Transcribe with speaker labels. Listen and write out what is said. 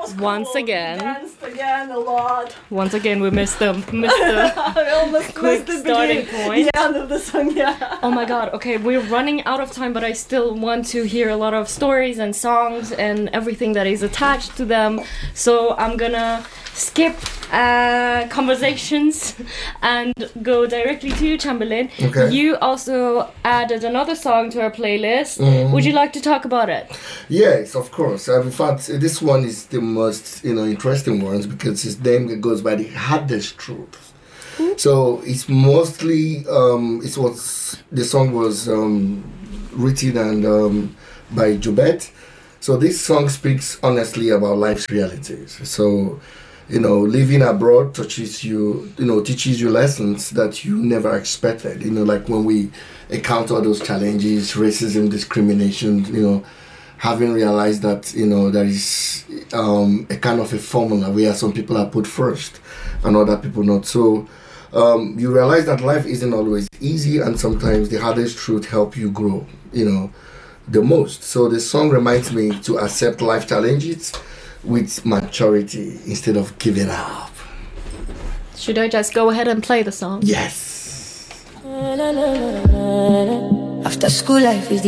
Speaker 1: was cool.
Speaker 2: Once again.
Speaker 1: We danced again a lot.
Speaker 2: Once again, we missed the
Speaker 1: I almost
Speaker 2: quick
Speaker 1: missed the
Speaker 2: starting point.
Speaker 1: The end of the song, yeah.
Speaker 2: Oh my god, okay, we're running out of time, but I still want to hear a lot of stories and songs and everything that is attached to them. So I'm gonna skip conversations and go directly to you, Chamberlain.
Speaker 3: Okay.
Speaker 2: You also added another song to our playlist. Would you like to talk about it?
Speaker 3: Yes, of course. In fact, this one is the most interesting one because its name goes by The Hardest Truth. So it's mostly the song was written and by Jobet. So this song speaks honestly about life's realities. So living abroad teaches you lessons that you never expected. Like when we encounter those challenges, racism, discrimination, having realized that, there is a kind of a formula where some people are put first and other people not. So you realize that life isn't always easy, and sometimes the hardest truth help you grow, the most. So the song reminds me to accept life challenges with maturity instead of giving up.
Speaker 2: Should I just go ahead and play the song?
Speaker 3: Yes.
Speaker 4: After school life is the